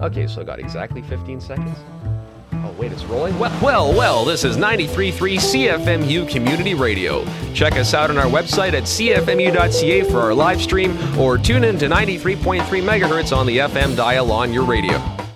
Okay, so I got exactly 15 seconds. Oh, wait, it's rolling? Well, this is 93.3 CFMU Community Radio. Check us out on our website at cfmu.ca for our live stream, or tune in to 93.3 megahertz on the FM dial on your radio.